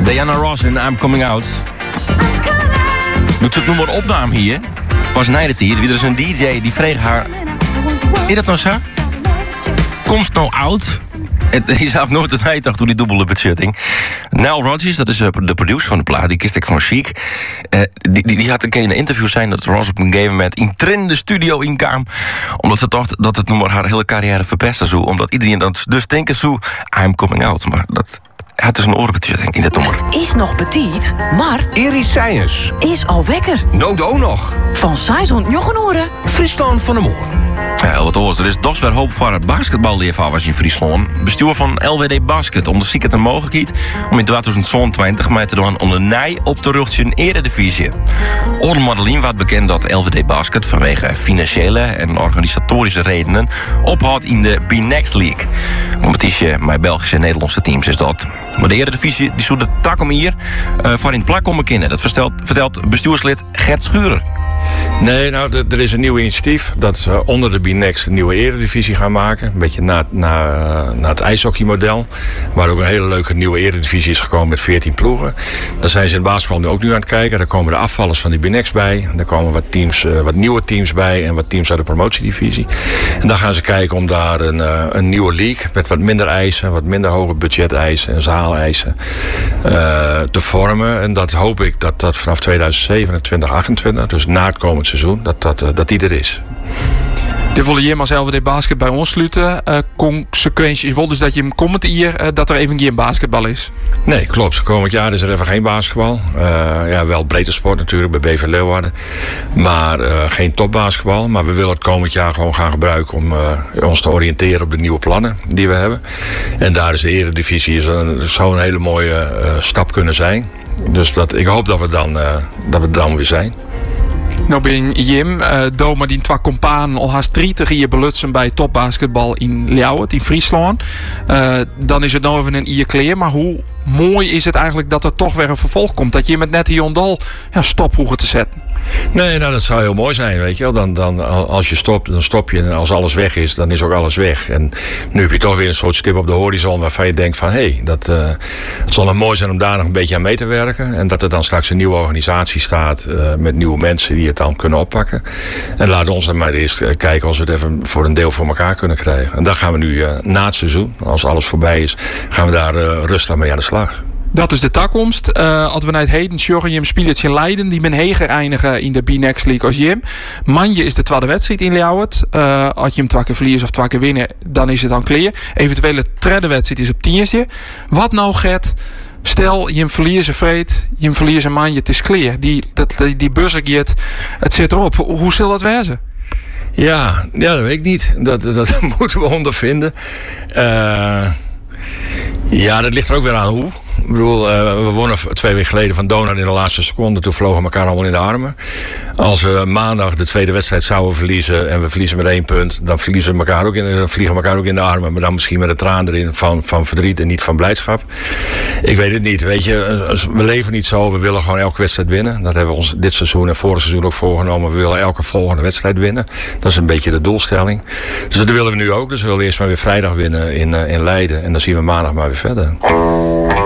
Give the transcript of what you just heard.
Diana Ross en I'm Coming Out. Doet ze het nog maar opname hier. Pas na de tijd. Wie er is een DJ die vreeg haar... Is dat nou zo? Komst nou oud? Je zag nooit het heiddag door die dubbele budgetting. Nile Rodgers, dat is de producer van de plaat, die kist ik van Chic. Die had een keer in een interview zijn dat Ross op een gegeven moment in de studio inkwam. Omdat ze dacht dat het nog maar haar hele carrière verpesten zou. Omdat iedereen dan dus denken zou, I'm coming out. Maar dat had dus een orenbudgetting in de nummer. Het is nog petit, maar... Iris Science is al wekker. Nodo nog. Van Saison Jochenoren. Friesland van de Moor. Ja, wat hoort er is dus weer hoop voor het basketballeervaar in Friesland. Bestuur van LWD Basket onderzoekt het mogelijkheid om in 2020 mee te doen onder nij op de rug in eredivisie. Orde Madelien werd bekend dat LWD Basket vanwege financiële en organisatorische redenen ophoudt in de B-Next League. Competitie met Belgische en Nederlandse teams is dat. Maar de eredivisie die zou de tak om hier voor in het plak komen kennen. Dat vertelt bestuurslid Gert Schurer. Nee, nou, er is een nieuw initiatief dat ze onder de B-Next een nieuwe eredivisie gaan maken. Een beetje na het ijshockeymodel. Waar ook een hele leuke nieuwe eredivisie is gekomen met 14 ploegen. Daar zijn ze in het basketbal nu ook nu aan het kijken. Daar komen de afvallers van die B-Next bij. Daar komen wat nieuwe teams bij en wat teams uit de promotiedivisie. En dan gaan ze kijken om daar een nieuwe league met wat minder eisen, wat minder hoge budgeteisen en zaaleisen te vormen. En dat hoop ik dat vanaf 2027, 2028, dus na het komend seizoen, dat die er is. De volle hier als LWD Basket bij ons sluiten. Consequenties is wel dus dat je hem komend hier dat er even geen basketbal is. Nee, klopt. Komend jaar is er even geen basketbal. Wel breedte sport natuurlijk bij BV Leeuwarden. Maar geen topbasketbal. Maar we willen het komend jaar gewoon gaan gebruiken om ons te oriënteren op de nieuwe plannen die we hebben. En daar is de eredivisie zou een hele mooie stap kunnen zijn. Dus ik hoop dat we dan weer zijn. Nou ben Jim, Doma die twee companen al haast 30 jaar belutsen bij topbasketbal in Ljouwert, in Friesland. Dan is het nou even een ier kleer, maar hoe mooi is het eigenlijk dat er toch weer een vervolg komt? Dat je met net hier ondal stop hoegen te zetten. Nee, nou dat zou heel mooi zijn, weet je wel. Dan als je stopt, dan stop je. En als alles weg is, dan is ook alles weg. En nu heb je toch weer een soort stip op de horizon waarvan je denkt van... het zal nog mooi zijn om daar nog een beetje aan mee te werken. En dat er dan straks een nieuwe organisatie staat met nieuwe mensen die het dan kunnen oppakken. En laat ons dan maar eerst kijken als we het even voor een deel voor elkaar kunnen krijgen. En daar gaan we nu na het seizoen, als alles voorbij is, gaan we daar rustig mee aan de slag. Dat is de toekomst. Als we naar het heden sjoggen, Jim speelt in Leiden. Die ben heger eindigen in de B-Next League als Jim. Manje is de tweede wedstrijd in Ljouwert. Als je hem 2 keer verliest of 2 keer winnen, dan is het dan clear. Eventuele derde wedstrijd is op 10e. Wat nou, Gert? Stel, je verliest een vreed, je verliest een manje, het is clear. Die buzzer gaat, het zit erop. Hoe zal dat wezen? Ja, dat weet ik niet. Dat moeten we ondervinden. Ja, dat ligt er ook weer aan hoe. Ik bedoel, we wonnen 2 weken geleden van Donau in de laatste seconde. Toen vlogen we elkaar allemaal in de armen. Als we maandag de tweede wedstrijd zouden verliezen en we verliezen met 1 punt, dan vliegen we elkaar ook in de armen. Maar dan misschien met een traan erin van verdriet en niet van blijdschap. Ik weet het niet. Weet je, we leven niet zo. We willen gewoon elke wedstrijd winnen. Dat hebben we ons dit seizoen en vorig seizoen ook voorgenomen. We willen elke volgende wedstrijd winnen. Dat is een beetje de doelstelling. Dus dat willen we nu ook. Dus we willen eerst maar weer vrijdag winnen in Leiden. En dan zien we maandag maar weer verder.